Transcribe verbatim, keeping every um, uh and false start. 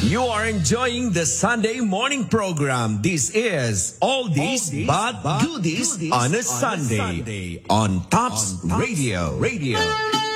You are enjoying the Sunday morning program. This is All This But Goodies on a Sunday on Tops Radio. Radio.